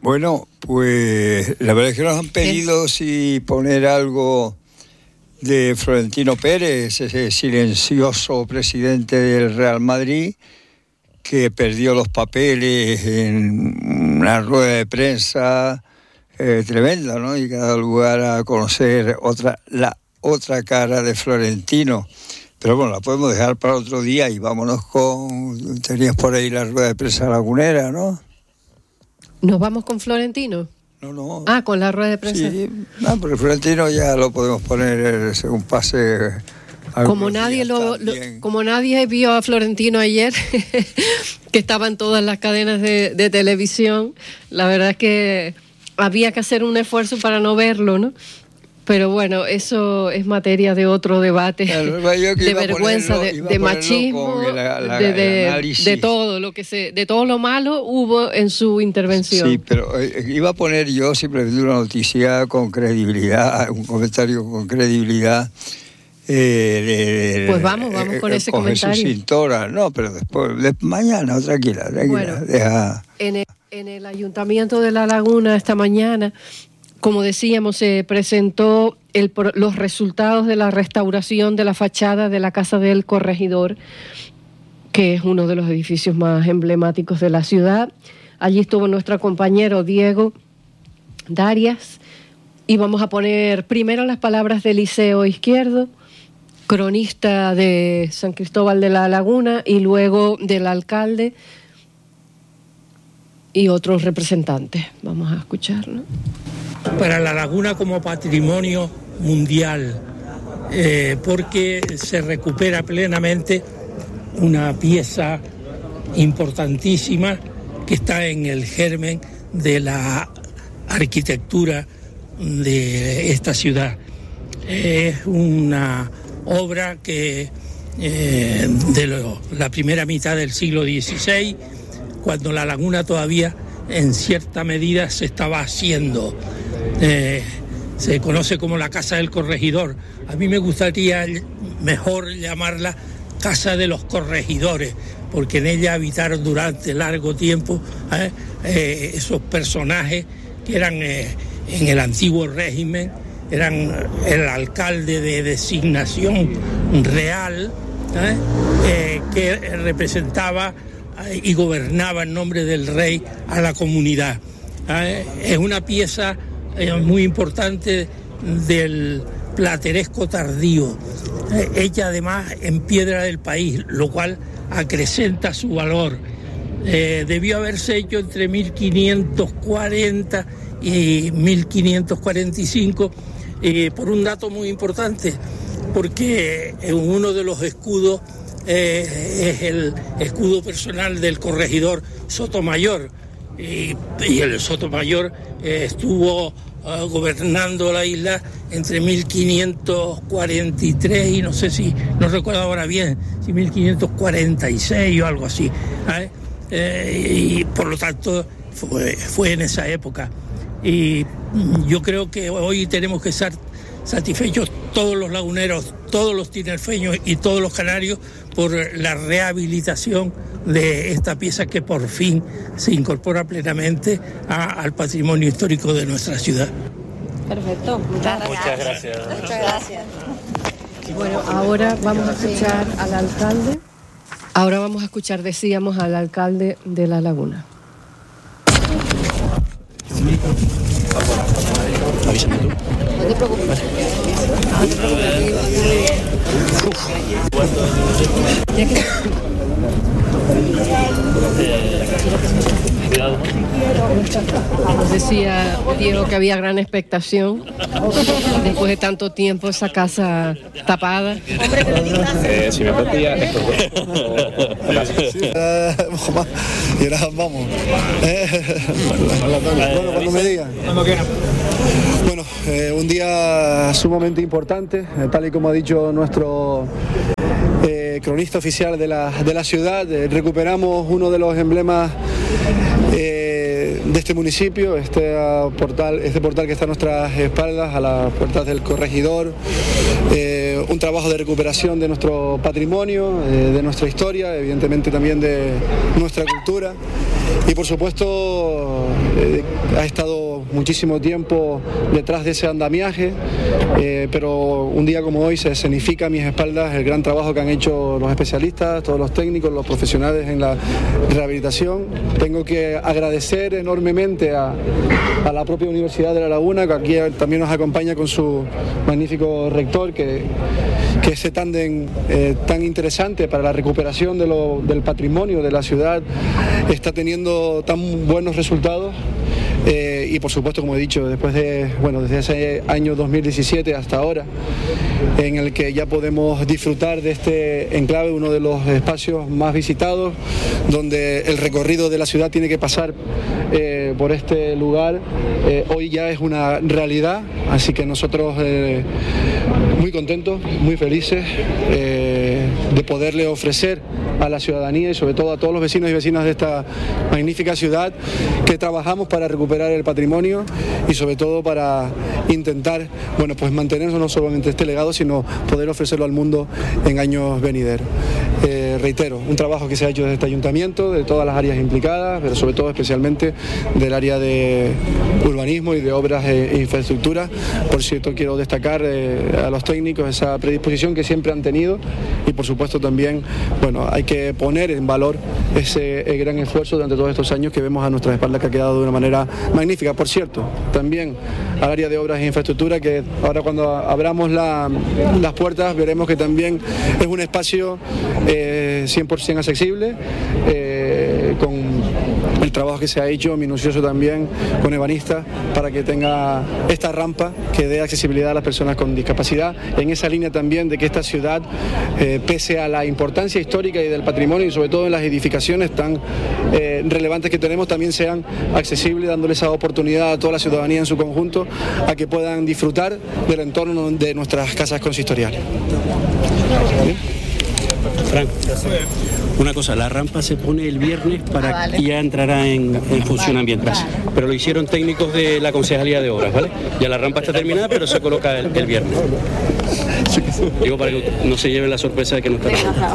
Bueno, pues la verdad es que nos han pedido si poner algo de Florentino Pérez, ese silencioso presidente del Real Madrid, que perdió los papeles en una rueda de prensa tremenda, ¿no? Y que ha dado lugar a conocer la otra cara de Florentino. Pero bueno, la podemos dejar para otro día y vámonos con... Tenías por ahí la rueda de prensa lagunera, ¿no? ¿Nos vamos con Florentino? No. Ah, con la rueda de prensa. Sí, porque Florentino ya lo podemos poner según pase... Como nadie vio a Florentino ayer, que estaba en todas las cadenas de televisión, la verdad es que había que hacer un esfuerzo para no verlo, ¿no? Pero bueno, eso es materia de otro debate, de vergüenza, de machismo, de todo de todo lo malo hubo en su intervención. Sí, pero iba a poner yo simplemente una noticia con credibilidad, un comentario con credibilidad. Pues vamos con ese comentario. Jesús Cintora, no, pero después, tranquila. Bueno, deja. En el Ayuntamiento de La Laguna esta mañana, como decíamos, se presentó los resultados de la restauración de la fachada de la Casa del Corregidor, que es uno de los edificios más emblemáticos de la ciudad. Allí estuvo nuestro compañero Diego Darias, y vamos a poner primero las palabras de Eliseo Izquierdo, cronista de San Cristóbal de la Laguna, y luego del alcalde y otros representantes. Vamos a escuchar, ¿no? Para La Laguna como patrimonio mundial, porque se recupera plenamente una pieza importantísima que está en el germen de la arquitectura de esta ciudad. Es una obra que la primera mitad del siglo XVI, cuando La Laguna todavía en cierta medida se estaba haciendo. Se conoce como la Casa del Corregidor. A mí me gustaría mejor llamarla Casa de los Corregidores, porque en ella habitaron durante largo tiempo esos personajes que eran en el antiguo régimen, eran el alcalde de designación real, que representaba y gobernaba en nombre del rey a la comunidad. Es una pieza muy importante del plateresco tardío, hecha además en piedra del país, lo cual acrecenta su valor. Debió haberse hecho entre 1540 y 1545 por un dato muy importante, porque uno de los escudos es el escudo personal del corregidor Sotomayor, y el Sotomayor estuvo gobernando la isla entre 1543 y no recuerdo ahora bien, si 1546 o algo así, y por lo tanto fue en esa época. Y yo creo que hoy tenemos que estar satisfechos todos los laguneros, todos los tinerfeños y todos los canarios por la rehabilitación de esta pieza que por fin se incorpora plenamente al patrimonio histórico de nuestra ciudad. Perfecto, muchas gracias. Muchas gracias. Bueno, ahora vamos a escuchar al alcalde. Ahora vamos a escuchar, decíamos, al alcalde de La Laguna. Avísame tú. No te preocupes. Nos decía Diego que había gran expectación después de tanto tiempo esa casa tapada. Si me puedes pillar esto. Y ahora vamos. Bueno, cuando me digan. Bueno, un día sumamente importante, tal y como ha dicho nuestro cronista oficial de la ciudad. Recuperamos uno de los emblemas este municipio, este portal que está a nuestras espaldas, a las puertas del corregidor, un trabajo de recuperación de nuestro patrimonio, de nuestra historia, evidentemente también de nuestra cultura. Y por supuesto ha estado muchísimo tiempo detrás de ese andamiaje, pero un día como hoy se escenifica a mis espaldas el gran trabajo que han hecho los especialistas, todos los técnicos, los profesionales en la rehabilitación. Tengo que agradecer enormemente a la propia Universidad de La Laguna, que aquí también nos acompaña con su magnífico rector, que ese tándem tan interesante para la recuperación del patrimonio de la ciudad está teniendo tan buenos resultados. Y por supuesto, como he dicho, desde ese año 2017 hasta ahora, en el que ya podemos disfrutar de este enclave, uno de los espacios más visitados, donde el recorrido de la ciudad tiene que pasar por este lugar, hoy ya es una realidad, así que nosotros muy contentos, muy felices de poderle ofrecer a la ciudadanía y sobre todo a todos los vecinos y vecinas de esta magnífica ciudad que trabajamos para recuperar el patrimonio y sobre todo para intentar, pues mantenernos no solamente este legado, sino poder ofrecerlo al mundo en años venideros. Reitero, un trabajo que se ha hecho desde este ayuntamiento, de todas las áreas implicadas, pero sobre todo especialmente del área de urbanismo y de obras e infraestructura. Por cierto, quiero destacar a los técnicos esa predisposición que siempre han tenido y por supuesto también, hay que poner en valor ese gran esfuerzo durante todos estos años que vemos a nuestras espaldas, que ha quedado de una manera magnífica. Por cierto, también al área de obras e infraestructura, que ahora cuando abramos las puertas veremos que también es un espacio 100% accesible, con el trabajo que se ha hecho minucioso también con ebanistas para que tenga esta rampa que dé accesibilidad a las personas con discapacidad, en esa línea también de que esta ciudad, pese a la importancia histórica y del patrimonio y sobre todo en las edificaciones tan relevantes que tenemos, también sean accesibles, dándole esa oportunidad a toda la ciudadanía en su conjunto a que puedan disfrutar del entorno de nuestras casas consistoriales. Frank, una cosa, la rampa se pone el viernes y ya entrará en funcionamiento, pero lo hicieron técnicos de la Concejalía de Obras, ¿vale? Ya la rampa está terminada, pero se coloca el viernes. Digo para que no se lleven la sorpresa de que no está.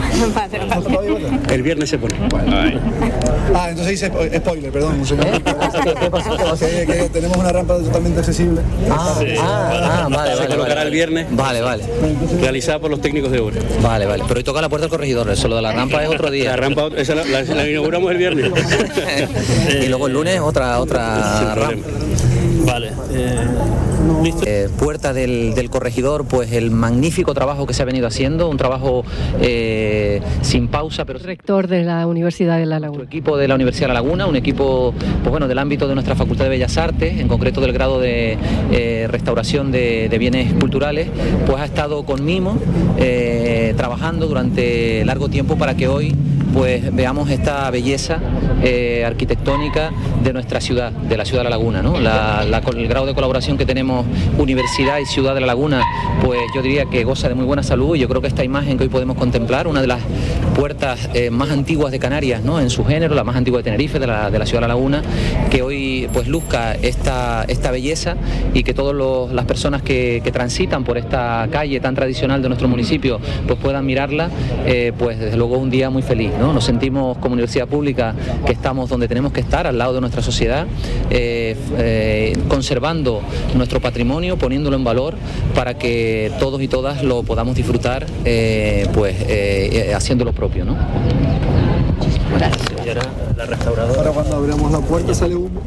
El viernes se pone. Entonces dice spoiler, perdón, señor. Que tenemos una rampa totalmente accesible. Vale. Se colocará el viernes. Vale. Realizada por los técnicos de obra. Vale. Pero hoy toca la puerta del corregidor, eso lo de la rampa es otro día. La rampa, esa la inauguramos el viernes. Y luego el lunes otra rampa. Vale. Puerta del corregidor, pues el magnífico trabajo que se ha venido haciendo, un trabajo sin pausa, pero rector de la Universidad de La Laguna. Un equipo de la Universidad de La Laguna, un equipo del ámbito de nuestra Facultad de Bellas Artes, en concreto del grado de restauración de bienes culturales, pues ha estado con mimo trabajando durante largo tiempo para que hoy pues veamos esta belleza arquitectónica de nuestra ciudad, de la ciudad de La Laguna, ¿no? El grado de colaboración que tenemos Universidad y Ciudad de La Laguna, pues yo diría que goza de muy buena salud, y yo creo que esta imagen que hoy podemos contemplar, una de las puertas más antiguas de Canarias, ¿no? En su género, la más antigua de Tenerife, de la ciudad de La Laguna, que hoy pues luzca esta belleza y que todas las personas que transitan por esta calle tan tradicional de nuestro municipio pues puedan mirarla, pues desde luego un día muy feliz, ¿no? Nos sentimos como universidad pública que estamos donde tenemos que estar, al lado de nuestra sociedad, conservando nuestro patrimonio, poniéndolo en valor para que todos y todas lo podamos disfrutar, haciendo lo propio, ¿no? Gracias. Y ahora la restauradora. Ahora cuando abramos la puerta sale humo.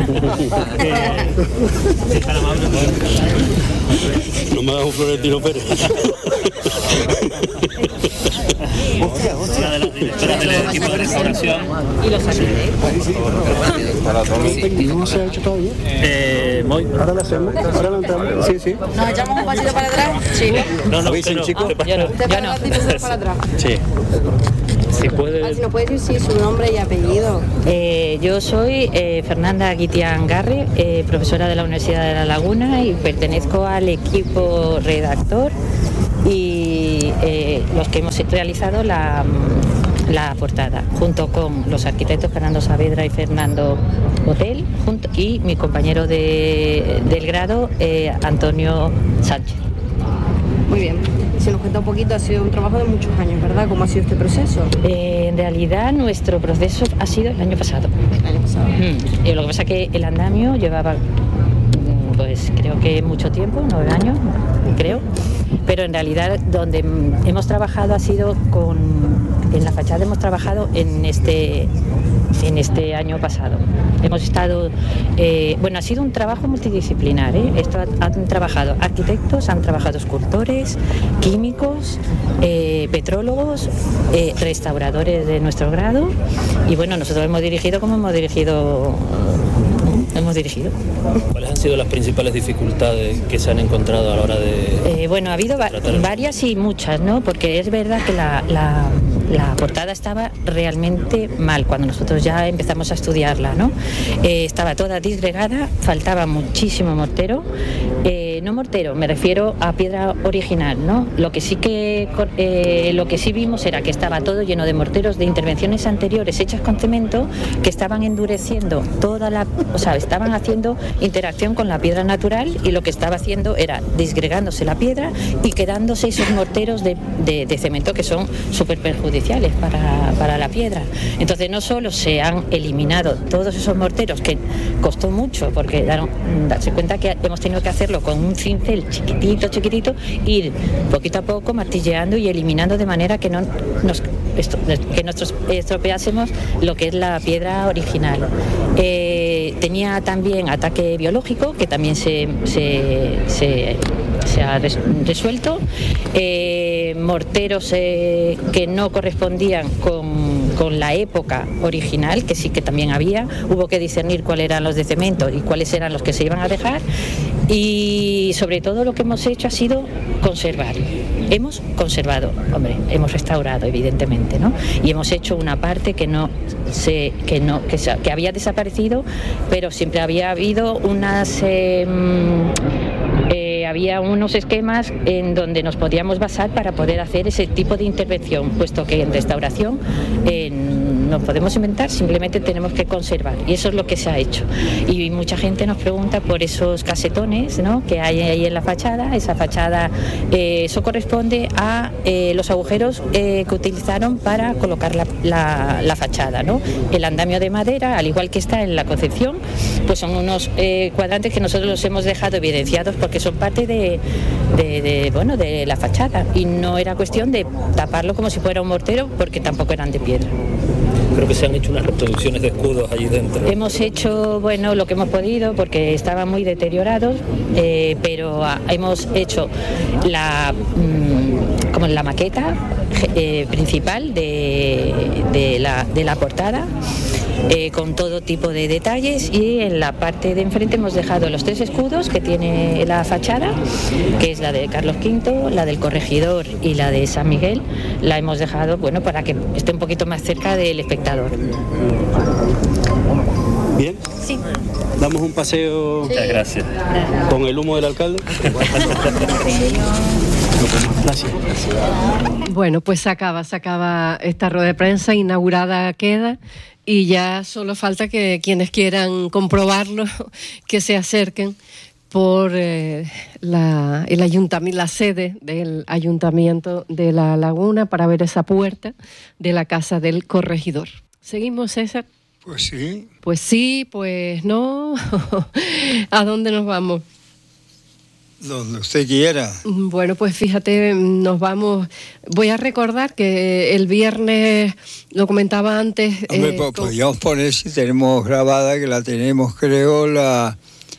No me hagas un Florentino Pérez. Una de las directoras del equipo de restauración. Y los ¿No se ha hecho todavía? Ahora lo hacemos. Ahora lo entramos. Sí. ¿Nos echamos un pasito para atrás? Sí. No, chicos. Usted para adelante y nosotros para atrás. Sí. Si nos puede decir su nombre y apellido. Yo soy Fernanda Guitián Garre, profesora de la Universidad de La Laguna, y pertenezco al equipo redactor y los que hemos realizado la la portada, junto con los arquitectos Fernando Saavedra y Fernando Botel, y mi compañero del grado, Antonio Sánchez. Muy bien. Si nos cuenta un poquito, ha sido un trabajo de muchos años, ¿verdad? ¿Cómo ha sido este proceso? En realidad, nuestro proceso ha sido el año pasado. El año pasado. Lo que pasa es que el andamio llevaba, pues creo que mucho tiempo, 9 años, creo. Pero en realidad, donde hemos trabajado ha sido en la fachada hemos trabajado en este año pasado. Hemos estado, ha sido un trabajo multidisciplinar, ¿eh? Esto han trabajado arquitectos, han trabajado escultores, químicos, petrólogos, restauradores de nuestro grado, y bueno, nosotros hemos dirigido como hemos dirigido. ¿Cuáles han sido las principales dificultades que se han encontrado a la hora de...? Ha habido varias y muchas, ¿no? Porque es verdad que la portada estaba realmente mal cuando nosotros ya empezamos a estudiarla, ¿no? Estaba toda disgregada, faltaba muchísimo mortero. No mortero, me refiero a piedra original, ¿no? Lo que sí vimos era que estaba todo lleno de morteros de intervenciones anteriores hechas con cemento que estaban endureciendo estaban haciendo interacción con la piedra natural, y lo que estaba haciendo era disgregándose la piedra y quedándose esos morteros de cemento que son súper perjudiciales para la piedra. Entonces no solo se han eliminado todos esos morteros, que costó mucho, porque darse cuenta que hemos tenido que hacerlo con un cincel chiquitito, ir poquito a poco martilleando y eliminando de manera que no estropeásemos lo que es la piedra original. Tenía también ataque biológico, que también se ha resuelto, morteros que no correspondían con la época original, que sí que también había. Hubo que discernir cuáles eran los de cemento y cuáles eran los que se iban a dejar, y sobre todo lo que hemos hecho ha sido conservar. Hemos conservado, hemos restaurado evidentemente, ¿no? Y hemos hecho una parte que había desaparecido, pero siempre había habido había unos esquemas en donde nos podíamos basar para poder hacer ese tipo de intervención, puesto que en restauración no podemos inventar, simplemente tenemos que conservar, y eso es lo que se ha hecho. Y mucha gente nos pregunta por esos casetones, ¿no?, que hay ahí en la fachada. Esa fachada, eso corresponde a los agujeros que utilizaron para colocar la fachada, ¿no? El andamio de madera, al igual que está en la concepción, pues son unos cuadrantes que nosotros los hemos dejado evidenciados porque son parte de la fachada, y no era cuestión de taparlo como si fuera un mortero, porque tampoco eran de piedra. Creo que se han hecho unas reproducciones de escudos allí dentro. Hemos hecho, lo que hemos podido, porque estaban muy deteriorados, pero hemos hecho la maqueta principal de la portada, con todo tipo de detalles, y en la parte de enfrente hemos dejado los 3 escudos que tiene la fachada, que es la de Carlos V, la del Corregidor y la de San Miguel. La hemos dejado para que esté un poquito más cerca del espectador. ¿Bien? Sí. Damos un paseo. Muchas gracias. Con el humo del alcalde. Gracias. Bueno, pues se acaba esta rueda de prensa, inaugurada queda, y ya solo falta que quienes quieran comprobarlo, que se acerquen por la sede del Ayuntamiento de La Laguna para ver esa puerta de la Casa del Corregidor. ¿Seguimos, César? Pues sí. Pues sí, pues no. ¿A dónde nos vamos? Donde usted quiera. Bueno, pues fíjate, nos vamos. Voy a recordar que el viernes, lo comentaba antes. Podríamos poner, si tenemos grabada, que la tenemos, creo, la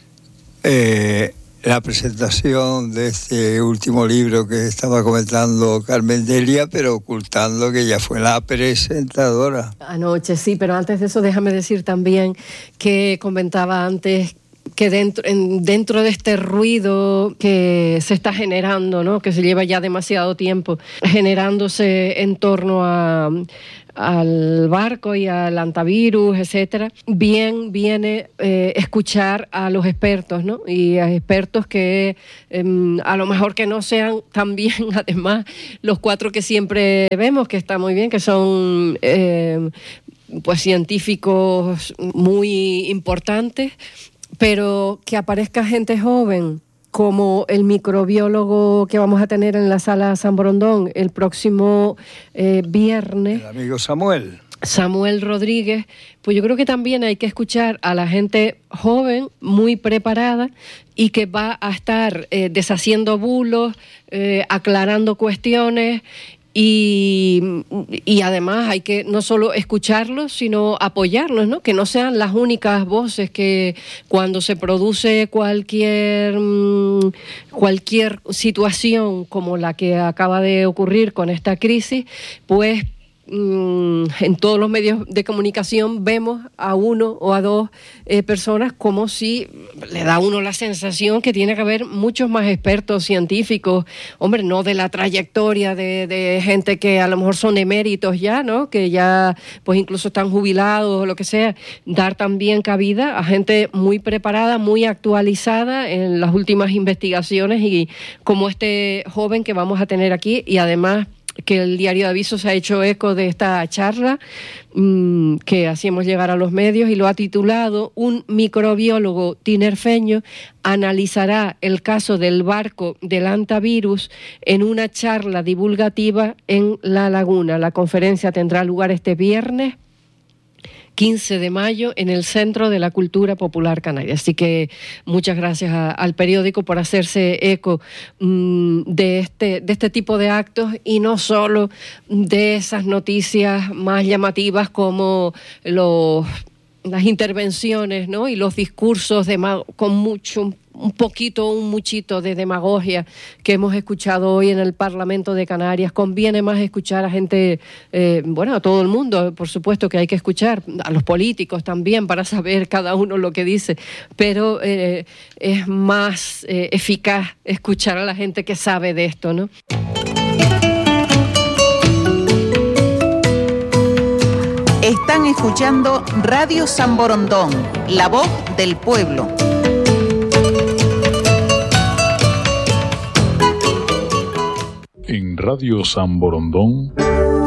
presentación de este último libro que estaba comentando Carmen Delia, pero ocultando que ella fue la presentadora. Anoche, sí, pero antes de eso déjame decir también que comentaba antes que dentro de este ruido que se está generando, ¿no? Que se lleva ya demasiado tiempo generándose en torno al barco y al antivirus, etcétera, bien viene escuchar a los expertos, ¿no? Y a expertos que a lo mejor que no sean también, además, los 4 que siempre vemos, que está muy bien, que son pues científicos muy importantes, pero que aparezca gente joven, como el microbiólogo que vamos a tener en la Sala San Borondón el próximo viernes. El amigo Samuel Rodríguez, pues yo creo que también hay que escuchar a la gente joven, muy preparada, y que va a estar deshaciendo bulos, aclarando cuestiones. Y además hay que no solo escucharlos, sino apoyarlos, ¿no? Que no sean las únicas voces que cuando se produce cualquier situación como la que acaba de ocurrir con esta crisis, pues en todos los medios de comunicación vemos a 1 o a 2 personas, como si le da a uno la sensación que tiene que haber muchos más expertos científicos, hombre, no de la trayectoria de gente que a lo mejor son eméritos ya, ¿no? Que ya pues incluso están jubilados o lo que sea, dar también cabida a gente muy preparada, muy actualizada en las últimas investigaciones, y como este joven que vamos a tener aquí, y además que el Diario de Aviso se ha hecho eco de esta charla que hacíamos llegar a los medios, y lo ha titulado: un microbiólogo tinerfeño analizará el caso del barco del antivirus en una charla divulgativa en La Laguna. La conferencia tendrá lugar este viernes 15 de mayo en el Centro de la Cultura Popular Canaria. Así que muchas gracias al periódico por hacerse eco de este tipo de actos, y no solo de esas noticias más llamativas como las intervenciones, ¿no? Y los discursos con un muchito de demagogia que hemos escuchado hoy en el Parlamento de Canarias. Conviene más escuchar a gente, a todo el mundo, por supuesto que hay que escuchar, a los políticos también, para saber cada uno lo que dice, pero es más eficaz escuchar a la gente que sabe de esto, ¿no? Están escuchando Radio San Borondón, la voz del pueblo. En Radio San Borondón